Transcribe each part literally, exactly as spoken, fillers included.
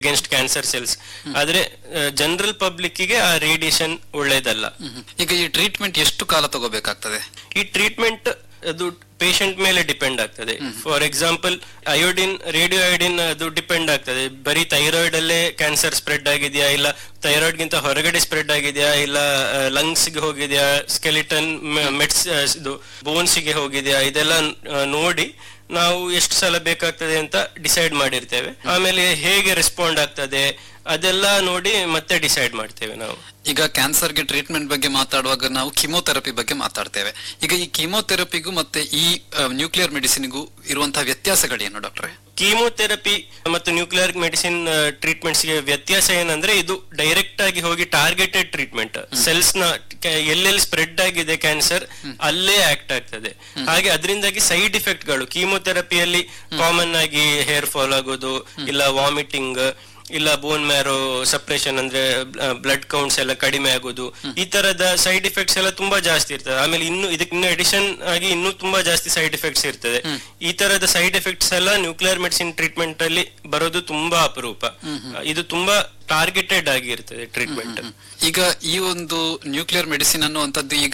Against cancer cells. ಆದ್ರೆ general ಪಬ್ಲಿಕ್ಗೆ ಆ radiation ಒಳ್ಳೇದಲ್ಲ. ಈಗ ಈ ಟ್ರೀಟ್ಮೆಂಟ್ ಎಷ್ಟು ಕಾಲ ತಗೋಬೇಕಾಗ್ತದೆ? ಈ ಟ್ರೀಟ್ಮೆಂಟ್ ಅದು ಪೇಷಂಟ್ ಮೇಲೆ ಡಿಪೆಂಡ್ ಆಗ್ತದೆ. For example iodine, radio iodine ಅದು ಡಿಪೆಂಡ್ ಆಗ್ತದೆ. ಬರೀ ಥೈರಾಯ್ಡ್ ಅಲ್ಲೇ ಕ್ಯಾನ್ಸರ್ ಸ್ಪ್ರೆಡ್ ಆಗಿದೆಯಾ, ಇಲ್ಲ ಥೈರಾಯ್ಡ್ ಗಿಂತ ಹೊರಗಡೆ ಸ್ಪ್ರೆಡ್ ಆಗಿದೆಯಾ, ಇಲ್ಲ ಲಂಗ್ಸ್ ಗೆ ಹೋಗಿದೆಯಾ, ಸ್ಕೆಲಿಟನ್ ಮೆಟ್ಸ್ ಇದು ಬೋನ್ಸ್ ಗೆ ಹೋಗಿದೆಯಾ, ಇದೆಲ್ಲ ನೋಡಿ ನಾವು ಎಷ್ಟು ಸಲ ಬೇಕಾಗ್ತದೆ ಅಂತ ಡಿಸೈಡ್ ಮಾಡಿರ್ತೇವೆ. ಆಮೇಲೆ ಹೇಗೆ ರೆಸ್ಪಾಂಡ್ ಆಗ್ತದೆ ಅದೆಲ್ಲ ನೋಡಿ ಮತ್ತೆ ಡಿಸೈಡ್ ಮಾಡ್ತೇವೆ ನಾವು. ಈಗ ಕ್ಯಾನ್ಸರ್ಗೆ ಟ್ರೀಟ್ಮೆಂಟ್ ಬಗ್ಗೆ ಮಾತಾಡುವಾಗ ನಾವು ಕಿಮೋಥೆರಪಿ ಬಗ್ಗೆ ಮಾತಾಡ್ತೇವೆ. ಈಗ ಈ ಕಿಮೋಥೆರಪಿಗೂ ಮತ್ತೆ ಈ ನ್ಯೂಕ್ಲಿಯರ್ ಮೆಡಿಸಿನ್ಗೂ ಇರುವಂತಹ ವ್ಯತ್ಯಾಸಗಳೇನು ಡಾಕ್ಟ್ರೆ? ಕೀಮೋಥೆರಪಿ ಮತ್ತು ನ್ಯೂಕ್ಲಿಯರ್ ಮೆಡಿಸಿನ್ ಟ್ರೀಟ್ಮೆಂಟ್ಸ್ ಗೆ ವ್ಯತ್ಯಾಸ ಏನಂದ್ರೆ, ಇದು ಡೈರೆಕ್ಟ್ ಆಗಿ ಹೋಗಿ ಟಾರ್ಗೆಟೆಡ್ ಟ್ರೀಟ್ಮೆಂಟ್, ಸೆಲ್ಸ್ ನ ಎಲ್ಲೆಲ್ಲಿ ಸ್ಪ್ರೆಡ್ ಆಗಿದೆ ಕ್ಯಾನ್ಸರ್ ಅಲ್ಲೇ ಆಕ್ಟ್ ಆಗ್ತದೆ. ಹಾಗೆ ಅದರಿಂದಾಗಿ ಸೈಡ್ ಇಫೆಕ್ಟ್ ಗಳು ಕೀಮೋಥೆರಪಿಯಲ್ಲಿ ಕಾಮನ್ ಆಗಿ ಹೇರ್ ಫಾಲ್ ಆಗೋದು, ಇಲ್ಲ ವಾಮಿಟಿಂಗ್, ಇಲ್ಲ ಬೋನ್ ಮ್ಯಾರೋ ಸಪ್ರೆಷನ್ ಅಂದ್ರೆ ಬ್ಲಡ್ ಕೌಂಟ್ಸ್ ಎಲ್ಲ ಕಡಿಮೆ ಆಗೋದು, ಈ ತರದ ಸೈಡ್ ಇಫೆಕ್ಟ್ಸ್ ಎಲ್ಲ ತುಂಬಾ ಜಾಸ್ತಿ ಇರ್ತದೆ. ಆಮೇಲೆ ಇನ್ನು ಇದಕ್ಕೆ ಇನ್ನು ಅಡಿಷನ್ ಆಗಿ ಇನ್ನೂ ತುಂಬಾ ಜಾಸ್ತಿ ಸೈಡ್ ಎಫೆಕ್ಟ್ಸ್ ಇರ್ತದೆ. ಈ ತರದ ಸೈಡ್ ಎಫೆಕ್ಟ್ಸ್ ಎಲ್ಲ ನ್ಯೂಕ್ಲಿಯರ್ ಮೆಡಿಸಿನ್ ಟ್ರೀಟ್ಮೆಂಟ್ ಅಲ್ಲಿ ಬರೋದು ತುಂಬಾ ಅಪರೂಪ. ಇದು ತುಂಬಾ ಟಾರ್ಗೆಟೆಡ್ ಆಗಿರ್ತದೆ ಟ್ರೀಟ್ಮೆಂಟ್. ಈಗ ಈ ಒಂದು ನ್ಯೂಕ್ಲಿಯರ್ ಮೆಡಿಸಿನ್ ಅನ್ನುವಂಥದ್ದು ಈಗ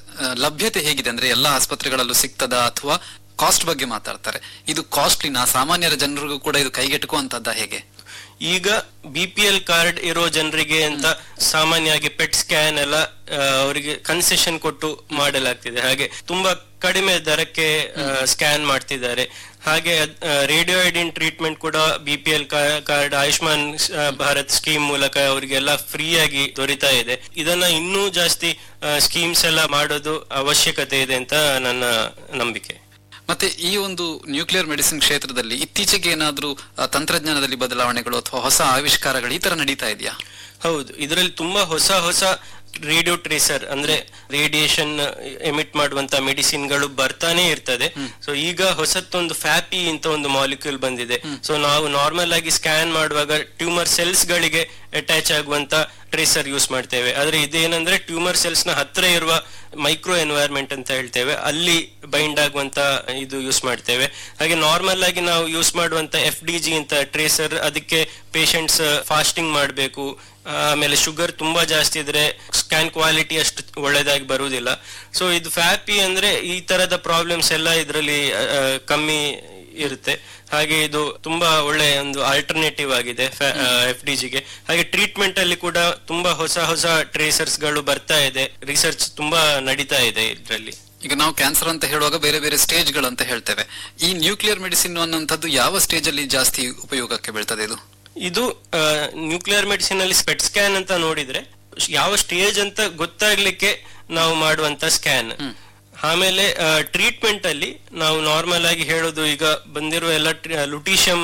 ಲಭ್ಯತೆ ಹೇಗಿದೆ ಅಂದ್ರೆ ಎಲ್ಲಾ ಆಸ್ಪತ್ರೆಗಳಲ್ಲೂ ಸಿಗ್ತದಾ, ಅಥವಾ ಕಾಸ್ಟ್ ಬಗ್ಗೆ ಮಾತಾಡ್ತಾರೆ, ಇದು ಕಾಸ್ಟ್ಲಿನಾ, ಸಾಮಾನ್ಯರ ಜನರಿಗೂ ಕೂಡ ಇದು ಕೈಗೆಟುಕುವಂತದ್ದ ಹೇಗೆ? ಈಗ ಬಿ ಪಿ ಎಲ್ ಕಾರ್ಡ್ ಇರೋ ಜನರಿಗೆ ಅಂತ ಸಾಮಾನ್ಯವಾಗಿ ಪೆಟ್ ಸ್ಕ್ಯಾನ್ ಎಲ್ಲ ಅವರಿಗೆ ಕನ್ಸೆಷನ್ ಕೊಟ್ಟು ಮಾಡಲಾಗ್ತಿದೆ. ಹಾಗೆ ತುಂಬಾ ಕಡಿಮೆ ದರಕ್ಕೆ ಸ್ಕ್ಯಾನ್ ಮಾಡ್ತಿದ್ದಾರೆ. ಹಾಗೆ ರೇಡಿಯೋ ಐಡಿನ್ ಟ್ರೀಟ್ಮೆಂಟ್ ಕೂಡ B P L card, Ayushman Bharat scheme ಮೂಲಕ ಅವರಿಗೆಲ್ಲ ಫ್ರೀ ಆಗಿ ದೊರೀತಾ ಇದೆ. ಇದನ್ನ ಇನ್ನೂ ಜಾಸ್ತಿ ಸ್ಕೀಮ್ಸ್ ಎಲ್ಲ ಮಾಡೋದು ಅವಶ್ಯಕತೆ ಇದೆ ಅಂತ ನನ್ನ ನಂಬಿಕೆ. ಮತ್ತೆ ಈ ಒಂದು ನ್ಯೂಕ್ಲಿಯರ್ ಮೆಡಿಸಿನ್ ಕ್ಷೇತ್ರದಲ್ಲಿ ಇತ್ತೀಚೆಗೆ ಏನಾದ್ರೂ ತಂತ್ರಜ್ಞಾನದಲ್ಲಿ ಬದಲಾವಣೆಗಳು ಅಥವಾ ಹೊಸ ಆವಿಷ್ಕಾರಗಳು ಈ ತರ ನಡೀತಾ ಇದೆಯಾ? ಹೌದು, ಇದರಲ್ಲಿ ತುಂಬಾ ಹೊಸ ಹೊಸ ರೇಡಿಯೋ ಟ್ರೇಸರ್ ಅಂದ್ರೆ ರೇಡಿಯೇಷನ್ ಎಮಿಟ್ ಮಾಡುವಂತ ಮೆಡಿಸಿನ್ ಗಳು ಬರ್ತಾನೆ ಇರ್ತದೆ. ಸೊ ಈಗ ಹೊಸತ್ತೊಂದು ಫ್ಯಾಪಿ ಅಂತ ಒಂದು ಮಾಲಿಕ್ಯೂಲ್ ಬಂದಿದೆ. ಸೊ ನಾವು ನಾರ್ಮಲ್ ಆಗಿ ಸ್ಕ್ಯಾನ್ ಮಾಡುವಾಗ ಟ್ಯೂಮರ್ ಸೆಲ್ಸ್ ಗಳಿಗೆ ಅಟ್ಯಾಚ್ ಆಗುವಂತ ಟ್ರೇಸರ್ ಯೂಸ್ ಮಾಡ್ತೇವೆ. ಆದ್ರೆ ಇದೇನಂದ್ರೆ ಟ್ಯೂಮರ್ ಸೆಲ್ಸ್ ನ ಹತ್ರ ಇರುವ ಮೈಕ್ರೋ ಎನ್ವೈರ್ಮೆಂಟ್ ಅಂತ ಹೇಳ್ತೇವೆ, ಅಲ್ಲಿ ಬೈಂಡ್ ಆಗುವಂತ ಇದು ಯೂಸ್ ಮಾಡ್ತೇವೆ. ಹಾಗೆ ನಾರ್ಮಲ್ ಆಗಿ ನಾವು ಯೂಸ್ ಮಾಡುವಂತ ಎಫ್ ಡಿ ಜಿ ಅಂತ ಟ್ರೇಸರ್, ಅದಕ್ಕೆ ಪೇಷಂಟ್ಸ್ ಫಾಸ್ಟಿಂಗ್ ಮಾಡಬೇಕು, ಆಮೇಲೆ ಶುಗರ್ ತುಂಬಾ ಜಾಸ್ತಿ ಇದ್ರೆ ಸ್ಕ್ಯಾನ್ ಕ್ವಾಲಿಟಿ ಅಷ್ಟು ಒಳ್ಳೇದಾಗಿ ಬರುವುದಿಲ್ಲ. ಸೊ ಇದು ಫ್ಯಾಪಿ ಅಂದ್ರೆ ಈ ತರದ ಪ್ರಾಬ್ಲಮ್ಸ್ ಎಲ್ಲ ಇದರಲ್ಲಿ ಕಮ್ಮಿ ಇರುತ್ತೆ. ಹಾಗೆ ಇದು ತುಂಬಾ ಒಳ್ಳೆ ಒಂದು ಆಲ್ಟರ್ನೇಟಿವ್ ಆಗಿದೆ ಎಫ್ ಡಿ ಜಿಗೆ. ಹಾಗೆ ಟ್ರೀಟ್ಮೆಂಟ್ ಅಲ್ಲಿ ಕೂಡ ತುಂಬಾ ಹೊಸ ಹೊಸ ಟ್ರೇಸರ್ಸ್ ಗಳು ಬರ್ತಾ ಇದೆ, ರಿಸರ್ಚ್ ತುಂಬಾ ನಡೀತಾ ಇದೆ ಇದರಲ್ಲಿ. ಈಗ ನಾವು ಕ್ಯಾನ್ಸರ್ ಅಂತ ಹೇಳುವಾಗ ಬೇರೆ ಬೇರೆ ಸ್ಟೇಜ್ ಗಳಂತ ಹೇಳ್ತೇವೆ. ಈ ನ್ಯೂಕ್ಲಿಯರ್ ಮೆಡಿಸಿನ್ ಅನ್ನುವಂಥದ್ದು ಯಾವ ಸ್ಟೇಜ್ ಅಲ್ಲಿ ಜಾಸ್ತಿ ಉಪಯೋಗಕ್ಕೆ ಬೀಳ್ತದೆ? ಇದು ಇದು ನ್ಯೂಕ್ಲಿಯರ್ ಮೆಡಿಸಿನ್ ಅಲ್ಲಿ ಸ್ಪೆಟ್ ಸ್ಕ್ಯಾನ್ ಅಂತ ನೋಡಿದ್ರೆ ಯಾವ ಸ್ಟೇಜ್ ಅಂತ ಗೊತ್ತಾಗ್ಲಿಕ್ಕೆ ನಾವು ಮಾಡುವಂತ ಸ್ಕ್ಯಾನ್. ಆಮೇಲೆ ಟ್ರೀಟ್ಮೆಂಟ್ ಅಲ್ಲಿ ನಾವು ನಾರ್ಮಲ್ ಆಗಿ ಹೇಳೋದು, ಈಗ ಬಂದಿರುವ ಎಲ್ಲ ಲುಟೀಷಿಯಂ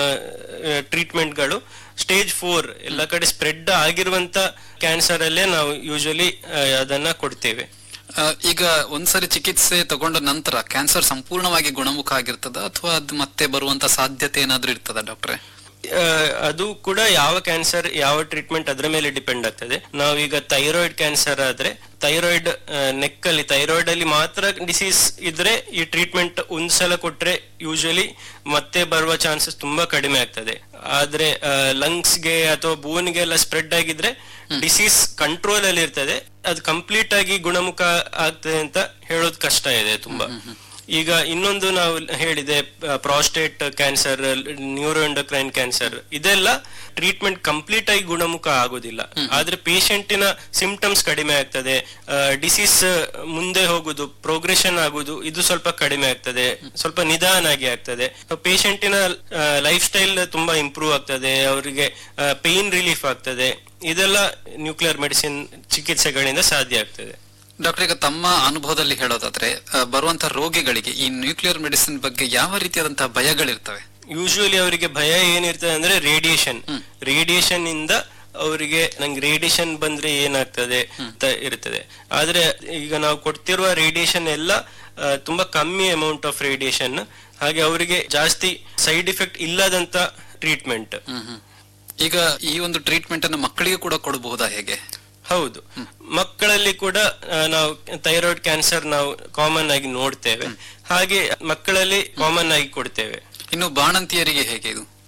ಟ್ರೀಟ್ಮೆಂಟ್ ಗಳು ಸ್ಟೇಜ್ ಫೋರ್ ಎಲ್ಲ ಕಡೆ ಸ್ಪ್ರೆಡ್ ಆಗಿರುವಂತ ಕ್ಯಾನ್ಸರ್ ಅಲ್ಲೇ ನಾವು ಯೂಶಲಿ ಅದನ್ನ ಕೊಡ್ತೇವೆ. ಈಗ ಒಂದ್ಸರಿ ಚಿಕಿತ್ಸೆ ತಗೊಂಡ ನಂತರ ಕ್ಯಾನ್ಸರ್ ಸಂಪೂರ್ಣವಾಗಿ ಗುಣಮುಖ ಆಗಿರ್ತದ, ಅಥವಾ ಅದು ಮತ್ತೆ ಬರುವಂತ ಸಾಧ್ಯತೆ ಏನಾದ್ರೂ ಇರ್ತದ ಡಾಕ್ಟ್ರೆ? ಅದು ಕೂಡ ಯಾವ ಕ್ಯಾನ್ಸರ್ ಯಾವ ಟ್ರೀಟ್ಮೆಂಟ್ ಅದರ ಮೇಲೆ ಡಿಪೆಂಡ್ ಆಗ್ತದೆ. ನಾವೀಗ ಥೈರಾಯ್ಡ್ ಕ್ಯಾನ್ಸರ್ ಆದ್ರೆ ಥೈರಾಯ್ಡ್ ನೆಕ್ ಅಲ್ಲಿ ಥೈರಾಯ್ಡ್ ಅಲ್ಲಿ ಮಾತ್ರ ಡಿಸೀಸ್ ಇದ್ರೆ ಈ ಟ್ರೀಟ್ಮೆಂಟ್ ಒಂದ್ಸಲ ಕೊಟ್ರೆ ಯೂಶಲಿ ಮತ್ತೆ ಬರುವ ಚಾನ್ಸಸ್ ತುಂಬಾ ಕಡಿಮೆ ಆಗ್ತದೆ. ಆದ್ರೆ ಲಂಗ್ಸ್ ಗೆ ಅಥವಾ ಬೋನ್ಗೆ ಎಲ್ಲ ಸ್ಪ್ರೆಡ್ ಆಗಿದ್ರೆ ಡಿಸೀಸ್ ಕಂಟ್ರೋಲ್ ಅಲ್ಲಿ ಇರ್ತದೆ, ಅದು ಕಂಪ್ಲೀಟ್ ಆಗಿ ಗುಣಮುಖ ಆಗ್ತದೆ ಅಂತ ಹೇಳೋದು ಕಷ್ಟ ಇದೆ ತುಂಬಾ. ಈಗ ಇನ್ನೊಂದು ನಾವು ಹೇಳಿದೆ ಪ್ರಾಸ್ಟೇಟ್ ಕ್ಯಾನ್ಸರ್, ನ್ಯೂರೋಎಂಡೋಕ್ರೈನ್ ಕ್ಯಾನ್ಸರ್, ಇದೆಲ್ಲ ಟ್ರೀಟ್ಮೆಂಟ್ ಕಂಪ್ಲೀಟ್ ಆಗಿ ಗುಣಮುಖ ಆಗೋದಿಲ್ಲ. ಆದ್ರೆ ಪೇಷಂಟಿನ ಸಿಂಪ್ಟಮ್ಸ್ ಕಡಿಮೆ ಆಗ್ತದೆ, ಡಿಸೀಸ್ ಮುಂದೆ ಹೋಗುದು, ಪ್ರೋಗ್ರೆಷನ್ ಆಗುದು ಇದು ಸ್ವಲ್ಪ ಕಡಿಮೆ ಆಗ್ತದೆ, ಸ್ವಲ್ಪ ನಿಧಾನಾಗಿ ಆಗ್ತದೆ. ಪೇಷಂಟಿನ ಲೈಫ್ ಸ್ಟೈಲ್ ತುಂಬಾ ಇಂಪ್ರೂವ್ ಆಗ್ತದೆ, ಅವರಿಗೆ ಪೇನ್ ರಿಲೀಫ್ ಆಗ್ತದೆ. ಇದೆಲ್ಲ ನ್ಯೂಕ್ಲಿಯರ್ ಮೆಡಿಸಿನ್ ಚಿಕಿತ್ಸೆಗಳಿಂದ ಸಾಧ್ಯ ಆಗ್ತದೆ. ಡಾಕ್ಟರ್, ಈಗ ತಮ್ಮ ಅನುಭವದಲ್ಲಿ ಹೇಳೋದಾದ್ರೆ ಬರುವಂತಹ ರೋಗಿಗಳಿಗೆ ಈ ನ್ಯೂಕ್ಲಿಯರ್ ಮೆಡಿಸಿನ್ ಬಗ್ಗೆ ಯಾವ ರೀತಿಯಾದಂತಹ ಭಯಗಳಿರ್ತವೆ? ಯೂಶುವಲಿ ಅವರಿಗೆ ಭಯ ಏನಿರ್ತದೆ ಅಂದ್ರೆ ರೇಡಿಯೇಷನ್ ರೇಡಿಯೇಷನ್ ಇಂದ ಅವರಿಗೆ ನಂಗೆ ರೇಡಿಯೇಷನ್ ಬಂದ್ರೆ ಏನಾಗ್ತದೆ ಅಂತ ಇರ್ತದೆ. ಆದ್ರೆ ಈಗ ನಾವು ಕೊಡ್ತಿರುವ ರೇಡಿಯೇಷನ್ ಎಲ್ಲ ತುಂಬಾ ಕಮ್ಮಿ ಅಮೌಂಟ್ ಆಫ್ ರೇಡಿಯೇಷನ್, ಹಾಗೆ ಅವರಿಗೆ ಜಾಸ್ತಿ ಸೈಡ್ ಇಫೆಕ್ಟ್ ಇಲ್ಲದಂತ ಟ್ರೀಟ್ಮೆಂಟ್. ಈಗ ಈ ಒಂದು ಟ್ರೀಟ್ಮೆಂಟ್ ಅನ್ನು ಮಕ್ಕಳಿಗೆ ಕೂಡ ಕೊಡಬಹುದಾ ಹೇಗೆ? ಹೌದು, ಮಕ್ಕಳಲ್ಲಿ ಕೂಡ ನಾವು ಥೈರಾಯ್ಡ್ ಕ್ಯಾನ್ಸರ್ ನಾವು ಕಾಮನ್ ಆಗಿ ನೋಡ್ತೇವೆ, ಹಾಗೆ ಮಕ್ಕಳಲ್ಲಿ ಕಾಮನ್ ಆಗಿ ಕೊಡ್ತೇವೆ. ಇನ್ನು ಬಾಣಂತಿಯರಿಗೆ ಹೇಗೆ ಇದು?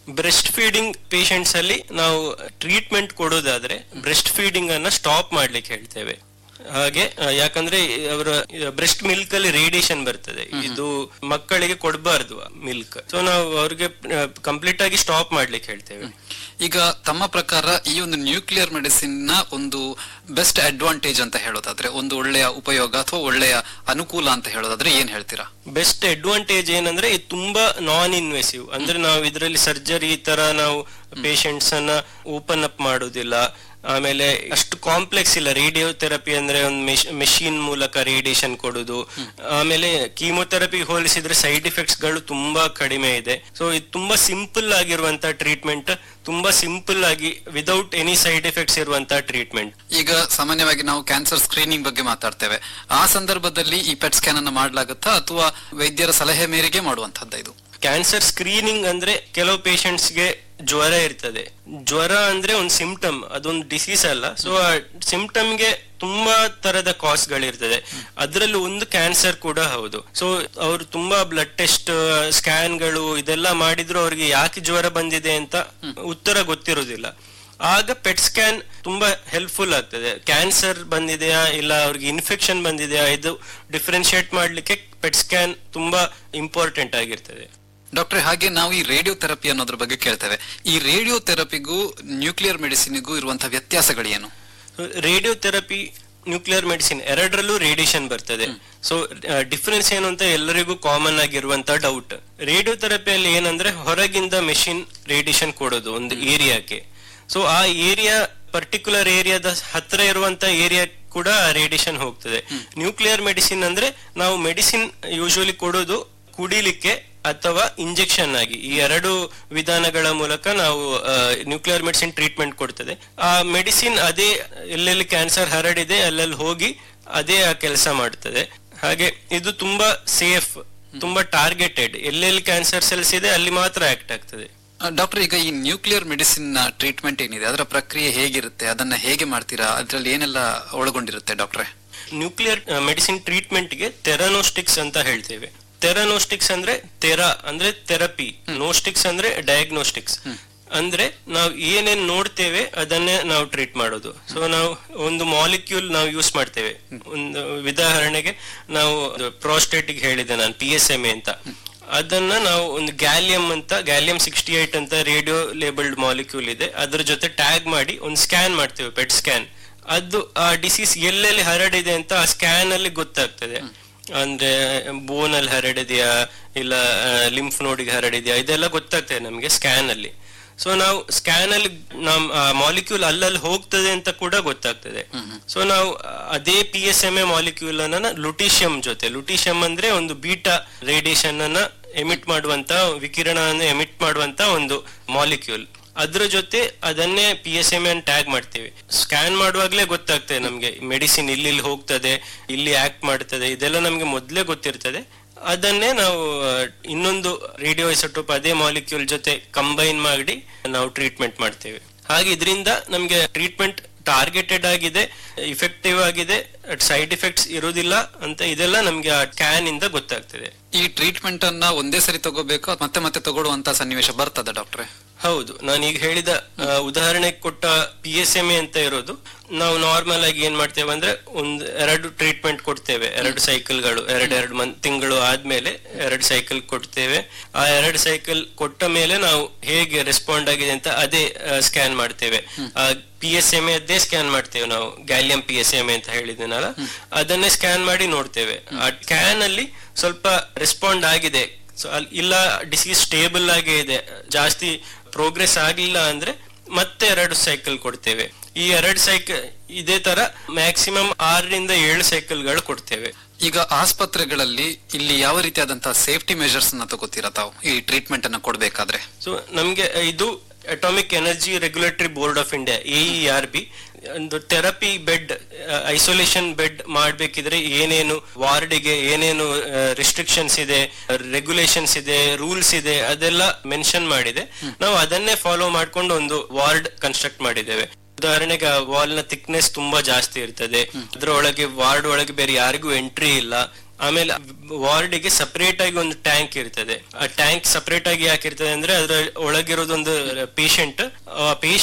ಬ್ರೆಸ್ಟ್ ಫೀಡಿಂಗ್ ಪೇಷಂಟ್ಸ್ ಅಲ್ಲಿ ನಾವು ಟ್ರೀಟ್ಮೆಂಟ್ ಕೊಡೋದಾದ್ರೆ ಬ್ರೆಸ್ಟ್ ಫೀಡಿಂಗ್ ಅನ್ನ ಸ್ಟಾಪ್ ಮಾಡ್ಲಿಕ್ಕೆ ಹೇಳ್ತೇವೆ. ಹಾಗೆ ಯಾಕಂದ್ರೆ ಅವರ ಬ್ರೆಸ್ಟ್ ಮಿಲ್ಕ್ ಅಲ್ಲಿ ರೇಡಿಯೇಷನ್ ಬರ್ತದೆ, ಇದು ಮಕ್ಕಳಿಗೆ ಕೊಡಬಾರ್ದು ಮಿಲ್ಕ್. ಸೊ ನಾವು ಅವ್ರಿಗೆ ಕಂಪ್ಲೀಟ್ ಆಗಿ ಸ್ಟಾಪ್ ಮಾಡ್ಲಿಕ್ಕೆ ಹೇಳ್ತೇವೆ. ಈಗ ತಮ್ಮ ಪ್ರಕಾರ ಈ ಒಂದು ನ್ಯೂಕ್ಲಿಯರ್ ಮೆಡಿಸಿನ್ ನ ಒಂದು ಬೆಸ್ಟ್ ಅಡ್ವಾಂಟೇಜ್ ಅಂತ ಹೇಳೋದಾದ್ರೆ, ಒಂದು ಒಳ್ಳೆಯ ಉಪಯೋಗ ಅಥವಾ ಒಳ್ಳೆಯ ಅನುಕೂಲ ಅಂತ ಹೇಳೋದಾದ್ರೆ ಏನ್ ಹೇಳ್ತೀರಾ? ಬೆಸ್ಟ್ ಅಡ್ವಾಂಟೇಜ್ ಏನಂದ್ರೆ ಇದು ತುಂಬಾ ನಾನ್ ಇನ್ವೆಸಿವ್, ಅಂದ್ರೆ ನಾವು ಇದರಲ್ಲಿ ಸರ್ಜರಿ ತರ ನಾವು ಪೇಷಂಟ್ಸ್ ಅನ್ನ ಓಪನ್ ಅಪ್ ಮಾಡೋದಿಲ್ಲ. ಆಮೇಲೆ ಅಷ್ಟು ಕಾಂಪ್ಲೆಕ್ಸ್ ಇಲ್ಲ. ರೇಡಿಯೋ ಥೆರಪಿ ಅಂದ್ರೆ ಒಂದು ಮೆಷಿನ್ ಮೂಲಕ ರೇಡಿಯೇಷನ್ ಕೊಡುದು. ಆಮೇಲೆ ಕೀಮೋಥೆರಪಿ ಹೋಲಿಸಿದ್ರೆ ಸೈಡ್ ಎಫೆಕ್ಟ್ಸ್ ಗಳು ತುಂಬಾ ಕಡಿಮೆ ಇದೆ. ಸೊ ಇದು ತುಂಬಾ ಸಿಂಪಲ್ ಆಗಿರುವಂತ ಟ್ರೀಟ್ಮೆಂಟ್, ತುಂಬಾ ಸಿಂಪಲ್ ಆಗಿ ವಿದೌಟ್ ಎನಿ ಸೈಡ್ ಎಫೆಕ್ಟ್ಸ್ ಇರುವಂತಹ ಟ್ರೀಟ್ಮೆಂಟ್. ಈಗ ಸಾಮಾನ್ಯವಾಗಿ ನಾವು ಕ್ಯಾನ್ಸರ್ ಸ್ಕ್ರೀನಿಂಗ್ ಬಗ್ಗೆ ಮಾತಾಡ್ತೇವೆ. ಆ ಸಂದರ್ಭದಲ್ಲಿ ಈ ಪೆಟ್ ಸ್ಕ್ಯಾನ್ ಅನ್ನ ಮಾಡಲಾಗುತ್ತಾ ಅಥವಾ ವೈದ್ಯರ ಸಲಹೆ ಮೇರೆಗೆ ಮಾಡುವಂತಹದ್ದು ಇದು? ಕ್ಯಾನ್ಸರ್ ಸ್ಕ್ರೀನಿಂಗ್ ಅಂದ್ರೆ ಕೆಲವು ಪೇಷಂಟ್ಸ್ ಗೆ ಜ್ವರ ಇರ್ತದೆ. ಜ್ವರ ಅಂದ್ರೆ ಒಂದು ಸಿಂಪ್ಟಮ್, ಅದೊಂದು ಡಿಸೀಸ್ ಅಲ್ಲ. ಸೊ ಆ ಸಿಂಪ್ಟಮ್ ಗೆ ತುಂಬಾ ತರದ ಕಾಸ್ ಗಳಿರ್ತದೆ, ಅದ್ರಲ್ಲಿ ಒಂದು ಕ್ಯಾನ್ಸರ್ ಕೂಡ ಹೌದು. ಸೊ ಅವ್ರು ತುಂಬಾ ಬ್ಲಡ್ ಟೆಸ್ಟ್, ಸ್ಕ್ಯಾನ್ ಗಳು ಇದೆಲ್ಲ ಮಾಡಿದ್ರು ಅವ್ರಿಗೆ ಯಾಕೆ ಜ್ವರ ಬಂದಿದೆ ಅಂತ ಉತ್ತರ ಗೊತ್ತಿರೋದಿಲ್ಲ. ಆಗ ಪೆಟ್ ಸ್ಕ್ಯಾನ್ ತುಂಬಾ ಹೆಲ್ಪ್ಫುಲ್ ಆಗ್ತದೆ. ಕ್ಯಾನ್ಸರ್ ಬಂದಿದೆಯಾ ಇಲ್ಲ ಅವ್ರಿಗೆ ಇನ್ಫೆಕ್ಷನ್ ಬಂದಿದೆಯಾ ಇದು ಡಿಫ್ರೆನ್ಶಿಯೇಟ್ ಮಾಡ್ಲಿಕ್ಕೆ ಪೆಟ್ ಸ್ಕ್ಯಾನ್ ತುಂಬಾ ಇಂಪಾರ್ಟೆಂಟ್ ಆಗಿರ್ತದೆ. ಡಾಕ್ಟ್ರೆ, ಹಾಗೆ ನಾವು ಈ ರೇಡಿಯೋ ಥೆರಪಿ ಅನ್ನೋದ್ರ ಬಗ್ಗೆ ಕೇಳ್ತೇವೆ. ಈ ರೇಡಿಯೋ ಥೆರಪಿಗೂ ನ್ಯೂಕ್ಲಿಯರ್ ಮೆಡಿಸಿನ್ಗೂ ಇರುವಂತಹ ವ್ಯತ್ಯಾಸಗಳೇನು? ರೇಡಿಯೋ ಥೆರಪಿ, ನ್ಯೂಕ್ಲಿಯರ್ ಮೆಡಿಸಿನ್ ಎರಡರಲ್ಲೂ ರೇಡಿಯೇಷನ್ ಬರ್ತದೆ. ಸೊ ಡಿಫರೆನ್ಸ್ ಏನು ಅಂತ ಎಲ್ಲರಿಗೂ ಕಾಮನ್ ಆಗಿರುವಂತ ಡೌಟ್. ರೇಡಿಯೋ ಥೆರಪಿಯಲ್ಲಿ ಏನಂದ್ರೆ ಹೊರಗಿಂದ ಮೆಷಿನ್ ರೇಡಿಯೇಷನ್ ಕೊಡೋದು ಒಂದು ಏರಿಯಾಕ್ಕೆ. ಸೊ ಆ ಏರಿಯಾ ಪರ್ಟಿಕ್ಯುಲರ್ ಏರಿಯಾದ ಹತ್ರ ಇರುವಂತ ಏರಿಯಾ ಕೂಡ ರೇಡಿಯೇಷನ್ ಹೋಗ್ತದೆ. ನ್ಯೂಕ್ಲಿಯರ್ ಮೆಡಿಸಿನ್ ಅಂದ್ರೆ ನಾವು ಮೆಡಿಸಿನ್ ಯೂಶುವಲಿ ಕೊಡೋದು ಕುಡಿಲಿಕ್ಕೆ ಅಥವಾ ಇಂಜೆಕ್ಷನ್ ಆಗಿ, ಈ ಎರಡು ವಿಧಾನಗಳ ಮೂಲಕ ನಾವು ನ್ಯೂಕ್ಲಿಯರ್ ಮೆಡಿಸಿನ್ ಟ್ರೀಟ್ಮೆಂಟ್ ಕೊಡ್ತದೆ. ಆ ಮೆಡಿಸಿನ್ ಅದೇ ಎಲ್ಲೆಲ್ಲಿ ಕ್ಯಾನ್ಸರ್ ಹರಡಿದೆ ಅಲ್ಲೆಲ್ಲಿ ಹೋಗಿ ಅದೇ ಆ ಕೆಲಸ ಮಾಡ್ತದೆ. ಹಾಗೆ ಇದು ತುಂಬಾ ಸೇಫ್, ತುಂಬಾ ಟಾರ್ಗೆಟೆಡ್, ಎಲ್ಲೆಲ್ಲಿ ಕ್ಯಾನ್ಸರ್ ಸೆಲ್ಸ್ ಇದೆ ಅಲ್ಲಿ ಮಾತ್ರ ಆಕ್ಟ್ ಆಗ್ತದೆ. ಡಾಕ್ಟರ್, ಈಗ ಈ ನ್ಯೂಕ್ಲಿಯರ್ ಮೆಡಿಸಿನ್ ನ ಟ್ರೀಟ್ಮೆಂಟ್ ಏನಿದೆ ಅದರ ಪ್ರಕ್ರಿಯೆ ಹೇಗಿರುತ್ತೆ, ಅದನ್ನ ಹೇಗೆ ಮಾಡ್ತೀರಾ, ಅದ್ರಲ್ಲಿ ಏನೆಲ್ಲ ಒಳಗೊಂಡಿರುತ್ತೆ ಡಾಕ್ಟ್ರೆ? ನ್ಯೂಕ್ಲಿಯರ್ ಮೆಡಿಸಿನ್ ಟ್ರೀಟ್ಮೆಂಟ್ ಗೆ ಥೆರನೋಸ್ಟಿಕ್ಸ್ ಅಂತ ಹೇಳ್ತೇವೆ. ಥೆರನೋಸ್ಟಿಕ್ಸ್ ಅಂದ್ರೆ ಥೆರಾ ಅಂದ್ರೆ ಥೆರಪಿ, ನೋಸ್ಟಿಕ್ಸ್ ಅಂದ್ರೆ ಡಯಾಗ್ನೋಸ್ಟಿಕ್ಸ್. ಅಂದ್ರೆ ನಾವು ಏನೇನ್ ನೋಡ್ತೇವೆ ಅದನ್ನೇ ನಾವು ಟ್ರೀಟ್ ಮಾಡೋದು. ಸೊ ನಾವು ಒಂದು ಮಾಲಿಕ್ಯೂಲ್ ನಾವು ಯೂಸ್ ಮಾಡ್ತೇವೆ. ಒಂದು ಉದಾಹರಣೆಗೆ ನಾವು ಪ್ರೋಸ್ಟೇಟಿಗೆ ಹೇಳಿದೆ ನಾನು, ಪಿ ಎಸ್ ಎಂ ಎ ಅಂತ. ಅದನ್ನ ನಾವು ಒಂದು ಗ್ಯಾಲಿಯಂ ಅಂತ, ಗ್ಯಾಲಿಯಂ ಸಿಕ್ಸ್ಟಿ ಏಟ್ ಅಂತ ರೇಡಿಯೋ ಲೇಬಲ್ಡ್ ಮಾಲಿಕ್ಯೂಲ್ ಇದೆ, ಅದ್ರ ಜೊತೆ ಟ್ಯಾಗ್ ಮಾಡಿ ಒಂದು ಸ್ಕ್ಯಾನ್ ಮಾಡ್ತೇವೆ, ಪೆಟ್ ಸ್ಕ್ಯಾನ್. ಅದು ಆ ಡಿಸೀಸ್ ಎಲ್ಲೆಲ್ಲಿ ಹರಡಿದೆ ಅಂತ ಆ ಸ್ಕ್ಯಾನ್ ಅಲ್ಲಿ ಗೊತ್ತಾಗ್ತದೆ. ಅಂದ್ರೆ ಬೋನ್ ಅಲ್ಲಿ ಹರಡಿದ್ಯಾ ಇಲ್ಲ ಲಿಂಫ್ ನೋಡಿಗೆ ಹರಡಿದ್ಯಾ ಇದೆಲ್ಲ ಗೊತ್ತಾಗ್ತದೆ ನಮ್ಗೆ ಸ್ಕ್ಯಾನ್ ಅಲ್ಲಿ. ಸೊ ನಾವು ಸ್ಕ್ಯಾನ್ ಅಲ್ಲಿ ನಮ್ ಮಾಲಿಕ್ಯೂಲ್ ಅಲ್ಲಲ್ಲಿ ಹೋಗ್ತದೆ ಅಂತ ಕೂಡ ಗೊತ್ತಾಗ್ತದೆ. ಸೊ ನಾವು ಅದೇ P S M A molecule ಅನ್ನ ಲುಟಿಷಿಯಂ ಜೊತೆ, ಲುಟಿಷಿಯಂ ಅಂದ್ರೆ ಒಂದು ಬೀಟಾ ರೇಡಿಯೇಷನ್ ಅನ್ನ ಎಮಿಟ್ ಮಾಡುವಂತ, ವಿಕಿರಣ ಎಮಿಟ್ ಮಾಡುವಂತ ಒಂದು ಮಾಲಿಕ್ಯೂಲ್, ಅದ್ರ ಜೊತೆ ಅದನ್ನೇ P S M N tag ಮಾಡ್ತೀವಿ. ಸ್ಕ್ಯಾನ್ ಮಾಡುವಾಗ್ಲೇ ಗೊತ್ತಾಗ್ತದೆ ನಮ್ಗೆ ಮೆಡಿಸಿನ್ ಇಲ್ಲಿ ಇಲ್ಲಿ ಹೋಗ್ತದೆ, ಇಲ್ಲಿ ಆಕ್ಟ್ ಮಾಡ್ತದೆ, ಇದೆಲ್ಲ ನಮ್ಗೆ ಮೊದ್ಲೇ ಗೊತ್ತಿರ್ತದೆ. ಅದನ್ನೇ ನಾವು ಇನ್ನೊಂದು ರೇಡಿಯೋ ಐಸೋಟೋಪ್ ಅದೇ ಮಾಲಿಕ್ಯೂಲ್ ಜೊತೆ ಕಂಬೈನ್ ಮಾಡಿ ನಾವು ಟ್ರೀಟ್ಮೆಂಟ್ ಮಾಡ್ತೇವೆ. ಹಾಗೆ ಇದರಿಂದ ನಮ್ಗೆ ಟ್ರೀಟ್ಮೆಂಟ್ ಟಾರ್ಗೆಟೆಡ್ ಆಗಿದೆ, ಇಫೆಕ್ಟಿವ್ ಆಗಿದೆ, ಸೈಡ್ ಎಫೆಕ್ಟ್ಸ್ ಇರುವುದಿಲ್ಲ ಅಂತ ಇದೆಲ್ಲ ನಮ್ಗೆ ಆ ಸ್ಕ್ಯಾನ್ ಇಂದ ಗೊತ್ತಾಗ್ತದೆ. ಈ ಟ್ರೀಟ್ಮೆಂಟ್ ಅನ್ನ ಒಂದೇ ಸರಿ ತಗೋಬೇಕು, ಮತ್ತೆ ಮತ್ತೆ ತಗೊಳ್ಳುವಂತ ಸನ್ನಿವೇಶ ಬರ್ತದ ಡಾಕ್ಟ್ರೆ? ಹೌದು, ನಾನು ಈಗ ಹೇಳಿದ ಉದಾಹರಣೆ ಕೊಟ್ಟ ಪಿ ಎಸ್ ಎಂ ಎ ಅಂತ ಇರೋದು, ನಾವು ನಾರ್ಮಲ್ ಆಗಿ ಏನ್ ಮಾಡ್ತೇವೆ ಅಂದ್ರೆ ಒಂದು ಎರಡು ಟ್ರೀಟ್ಮೆಂಟ್ ಕೊಡ್ತೇವೆ, ಎರಡು ಸೈಕಲ್ಗಳು, ಎರಡ್ ಎರಡು ಮಂತ್ ತಿಂಗಳು ಆದ್ಮೇಲೆ ಎರಡು ಸೈಕಲ್ ಕೊಡ್ತೇವೆ. ಆ ಎರಡು ಸೈಕಲ್ ಕೊಟ್ಟ ಮೇಲೆ ನಾವು ಹೇಗೆ ರೆಸ್ಪಾಂಡ್ ಆಗಿದೆ ಅಂತ ಅದೇ ಸ್ಕ್ಯಾನ್ ಮಾಡ್ತೇವೆ. ಆ ಪಿ ಎಸ್ ಎಂ ಎ ಅದೇ ಸ್ಕ್ಯಾನ್ ಮಾಡ್ತೇವೆ ನಾವು, gallium P S M A ಅಂತ ಹೇಳಿದ್ನಲ್ಲ, ಅದನ್ನೇ ಸ್ಕ್ಯಾನ್ ಮಾಡಿ ನೋಡ್ತೇವೆ. ಆ ಸ್ಕ್ಯಾನ್ ಅಲ್ಲಿ ಸ್ವಲ್ಪ ರೆಸ್ಪಾಂಡ್ ಆಗಿದೆ, ಸೊ ಅಲ್ಲಿ ಇಲ್ಲ ಡಿಸೀಸ್ ಸ್ಟೇಬಲ್ ಆಗೇ ಇದೆ, ಜಾಸ್ತಿ ಪ್ರೋಗ್ರೆಸ್ ಆಗಿಲ್ಲ ಅಂದ್ರೆ ಮತ್ತೆ ಎರಡು ಸೈಕಲ್ ಕೊಡ್ತೇವೆ. ಈ ಎರಡು ಸೈಕಲ್ ಇದೇ ತರ ಮ್ಯಾಕ್ಸಿಮಮ್ ಆರರಿಂದ ಏಳು ಸೈಕಲ್ಗಳು ಕೊಡ್ತೇವೆ. ಈಗ ಆಸ್ಪತ್ರೆಗಳಲ್ಲಿ ಇಲ್ಲಿ ಯಾವ ರೀತಿಯಾದಂತಹ ಸೇಫ್ಟಿ ಮೆಜರ್ಸ್ ಅನ್ನ ತಗೋತೀರಾ ತಾವು ಈ ಟ್ರೀಟ್ಮೆಂಟ್ ಅನ್ನ ಕೊಡ್ಬೇಕಾದ್ರೆ? ಸೊ ನಮ್ಗೆ ಇದು atomic energy regulatory board of India, A E R B, ಒಂದು ಥೆರಪಿ ಬೆಡ್, ಐಸೋಲೇಷನ್ ಬೆಡ್ ಮಾಡ್ಬೇಕಿದ್ರೆ ಏನೇನು ವಾರ್ಡಿಗೆ ಏನೇನು ರಿಸ್ಟ್ರಿಕ್ಷನ್ಸ್ ಇದೆ, ರೆಗ್ಯುಲೇಷನ್ಸ್ ಇದೆ, ರೂಲ್ಸ್ ಇದೆ, ಅದೆಲ್ಲ ಮೆನ್ಷನ್ ಮಾಡಿದೆ. ನಾವು ಅದನ್ನೇ ಫಾಲೋ ಮಾಡ್ಕೊಂಡು ಒಂದು ವಾರ್ಡ್ ಕನ್ಸ್ಟ್ರಕ್ಟ್ ಮಾಡಿದ್ದೇವೆ. ಉದಾಹರಣೆಗೆ ವಾಲ್ ನ ಥಿಕ್ನೆಸ್ ತುಂಬಾ ಜಾಸ್ತಿ ಇರ್ತದೆ, ಅದ್ರ ಒಳಗೆ ವಾರ್ಡ್ ಒಳಗೆ ಬೇರೆ ಯಾರಿಗೂ ಎಂಟ್ರಿ ಇಲ್ಲ, ಆಮೇಲೆ ವಾರ್ಡ್ಗೆ ಸಪರೇಟ್ ಆಗಿ ಒಂದು ಟ್ಯಾಂಕ್ ಇರ್ತದೆ. ಆ ಟ್ಯಾಂಕ್ ಸಪರೇಟ್ ಆಗಿ ಯಾಕಿರ್ತದೆ ಅಂದ್ರೆ ಅದ್ರ ಒಳಗಿರೋದೊಂದು ಪೇಷಂಟ್